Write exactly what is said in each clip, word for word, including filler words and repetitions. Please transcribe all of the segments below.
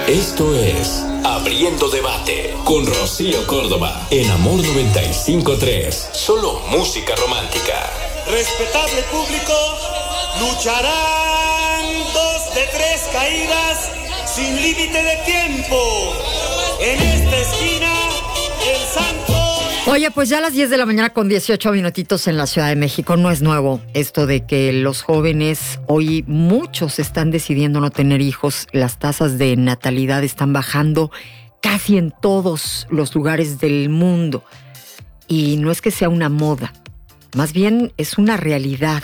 Esto es Abriendo Debate con Rocío Córdoba en Amor noventa y cinco punto tres. Solo música romántica. Respetable público, lucharán dos de tres caídas sin límite de tiempo. En esta esquina, el santo... Oye, pues ya a las diez de la mañana con dieciocho minutitos en la Ciudad de México. No es nuevo esto de que los jóvenes, hoy muchos están decidiendo no tener hijos. Las tasas de natalidad están bajando casi en todos los lugares del mundo. Y no es que sea una moda, más bien es una realidad.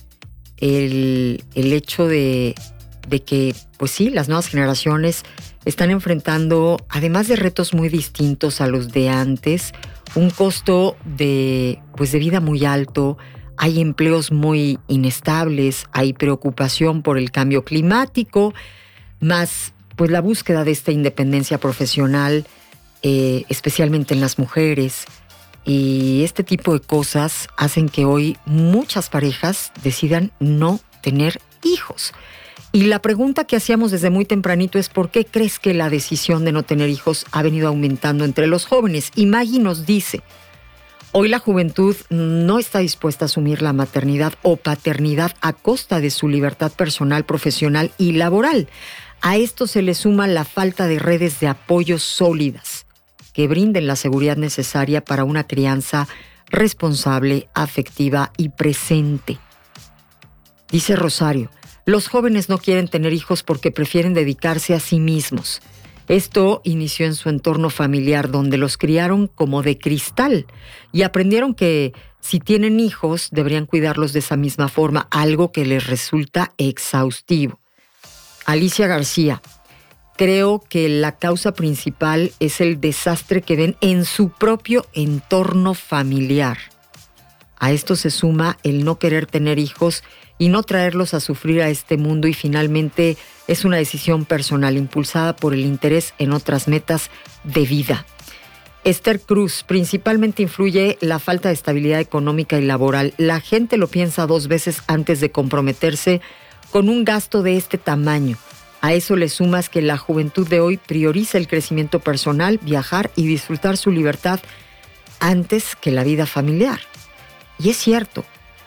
El, el hecho de, de que, pues sí, las nuevas generaciones están enfrentando, además de retos muy distintos a los de antes, un costo de, pues de vida muy alto, hay empleos muy inestables, hay preocupación por el cambio climático, más pues la búsqueda de esta independencia profesional, eh, especialmente en las mujeres. Y este tipo de cosas hacen que hoy muchas parejas decidan no tener hijos. Y la pregunta que hacíamos desde muy tempranito es ¿por qué crees que la decisión de no tener hijos ha venido aumentando entre los jóvenes? Y Maggie nos dice, hoy la juventud no está dispuesta a asumir la maternidad o paternidad a costa de su libertad personal, profesional y laboral. A esto se le suma la falta de redes de apoyo sólidas que brinden la seguridad necesaria para una crianza responsable, afectiva y presente. Dice Rosario, los jóvenes no quieren tener hijos porque prefieren dedicarse a sí mismos. Esto inició en su entorno familiar, donde los criaron como de cristal y aprendieron que si tienen hijos deberían cuidarlos de esa misma forma, algo que les resulta exhaustivo. Alicia García, creo que la causa principal es el desastre que ven en su propio entorno familiar. A esto se suma el no querer tener hijos y no traerlos a sufrir a este mundo, y finalmente es una decisión personal impulsada por el interés en otras metas de vida. Esther Cruz, principalmente influye la falta de estabilidad económica y laboral. La gente lo piensa dos veces antes de comprometerse con un gasto de este tamaño. A eso le sumas que la juventud de hoy prioriza el crecimiento personal, viajar y disfrutar su libertad antes que la vida familiar. Y es cierto.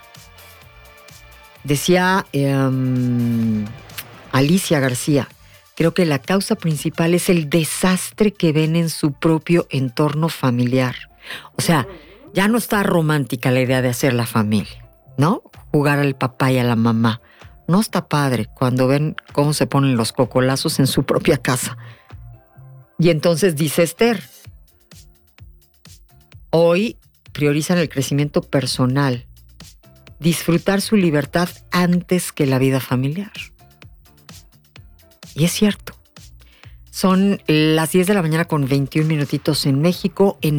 Decía eh, Alicia García, creo que la causa principal es el desastre que ven en su propio entorno familiar. O sea, ya no está romántica la idea de hacer la familia, ¿no? Jugar al papá y a la mamá. No está padre cuando ven cómo se ponen los cocolazos en su propia casa. Y entonces dice Esther, hoy priorizan el crecimiento personal, disfrutar su libertad antes que la vida familiar. Y es cierto. Son las diez de la mañana con veintiún minutitos en México. En